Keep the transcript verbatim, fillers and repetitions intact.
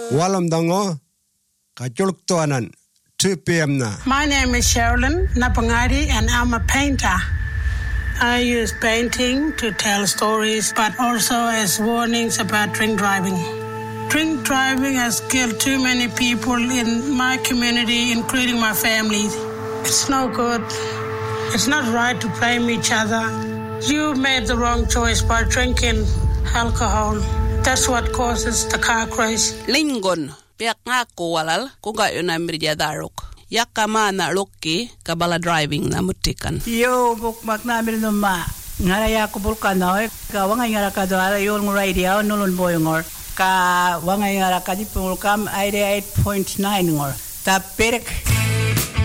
Walam dango kajuluk tuanan two p.m. na. My name is Sherilyn Napangari and I'm a painter. I use painting to tell stories but also as warnings about drink driving. Drink driving has killed too many people in my community, including my family. It's no good. It's not right to blame each other. You made the wrong choice by drinking alcohol. That's what causes the car crash. Lingon, piak nga kuwalal kung gayo na mirya darok. Yakama na loki kabala driving na mutikan. Yo, bukmak namin no ma. Ngaraya ko bulkanoy, ka wangay ngara ka doara yung radio nulun boy ngor. Ka wangay ngara ka di pulkam eighty-eight point nine ngor. Ta perek